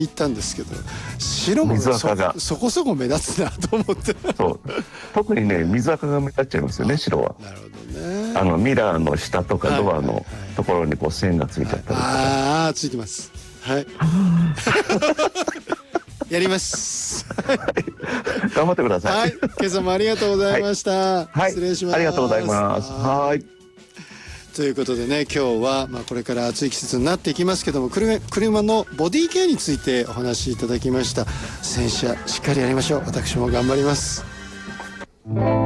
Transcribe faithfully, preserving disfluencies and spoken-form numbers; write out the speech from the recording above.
行ったんですけど、白も そ, そこそこ目立つなと思ってそう特にね水垢が目立っちゃいますよね、白は。 なるほどね。 あのミラーの下とかドアのところにこう線がついちゃったりとか、はいはいはい、 ああついてます。はいやります頑張ってください。 はい、今朝もありがとうございました、 はい、 失礼します。 ありがとうございます。はい。 ということでね、今日は、まあ、これから暑い季節になっていきますけども、車、車のボディケアについてお話しいただきました。洗車しっかりやりましょう。私も頑張ります。